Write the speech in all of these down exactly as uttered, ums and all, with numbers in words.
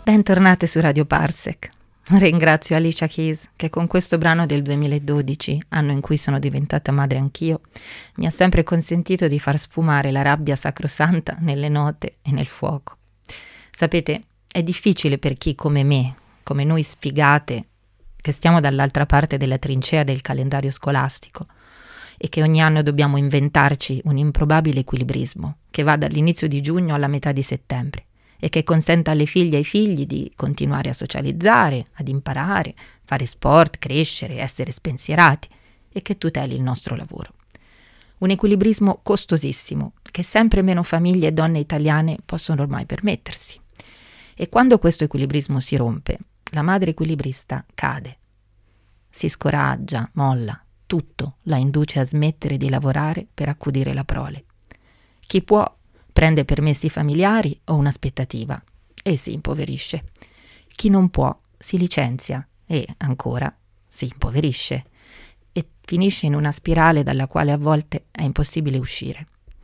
Bentornate su Radio Parsec. Ringrazio Alicia Keys che con questo brano del duemiladodici, anno in cui sono diventata madre anch'io, mi ha sempre consentito di far sfumare la rabbia sacrosanta nelle note e nel fuoco. Sapete, è difficile per chi come me, come noi sfigate, che stiamo dall'altra parte della trincea del calendario scolastico e che ogni anno dobbiamo inventarci un improbabile equilibrismo che va dall'inizio di giugno alla metà di settembre e che consenta alle figlie e ai figli di continuare a socializzare, ad imparare, fare sport, crescere, essere spensierati e che tuteli il nostro lavoro. Un equilibrismo costosissimo che sempre meno famiglie e donne italiane possono ormai permettersi. E quando questo equilibrismo si rompe, la madre equilibrista cade. Si scoraggia, molla, tutto la induce a smettere di lavorare per accudire la prole. Chi può prende permessi familiari o un'aspettativa e si impoverisce. Chi non può si licenzia e, ancora, si impoverisce e finisce in una spirale dalla quale a volte è impossibile uscire.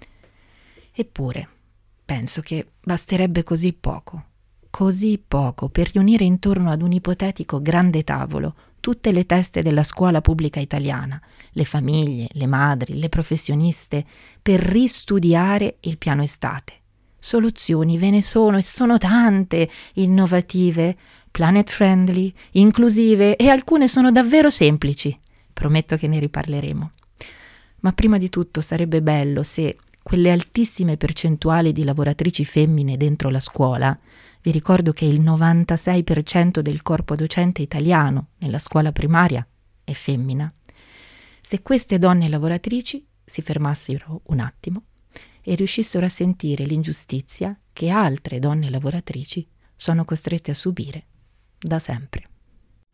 Eppure, penso che basterebbe così poco, così poco per riunire intorno ad un ipotetico grande tavolo tutte le teste della scuola pubblica italiana, le famiglie, le madri, le professioniste, per ristudiare il piano estate. Soluzioni ve ne sono e sono tante, innovative, planet friendly, inclusive e alcune sono davvero semplici. Prometto che ne riparleremo. Ma prima di tutto sarebbe bello se quelle altissime percentuali di lavoratrici femmine dentro la scuola, vi ricordo che il novantasei per cento del corpo docente italiano nella scuola primaria è femmina, se queste donne lavoratrici si fermassero un attimo e riuscissero a sentire l'ingiustizia che altre donne lavoratrici sono costrette a subire da sempre.